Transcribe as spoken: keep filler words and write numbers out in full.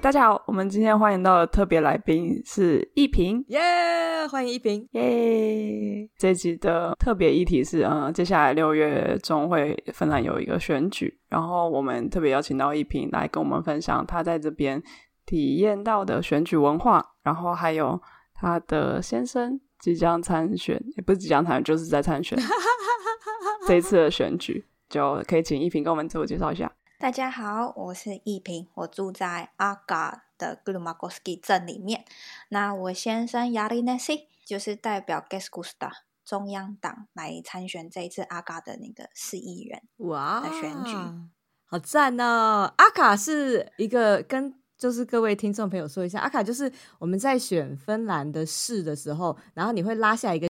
大家好，我们今天欢迎到的特别来宾是一平， 耶、yeah, 欢迎一平， 耶！这一集的特别议题是，呃，接下来六月中会芬兰有一个选举，然后我们特别邀请到一平来跟我们分享他在这边体验到的选举文化，然后还有他的先生即将参选，也不是即将参选，就是在参选这一次的选举，就可以请一平跟我们自我介绍一下。 大家好，我是一平，我住在阿嘎的格鲁马戈斯基镇里面。那我先生亚里内西就是代表 Keskusta 中央党来参选这一次阿嘎的那个市议员的选举。 好赞哦！阿卡是一个跟就是各位听众朋友说一下，阿卡就是我们在选芬兰的市的时候，然后你会拉下一个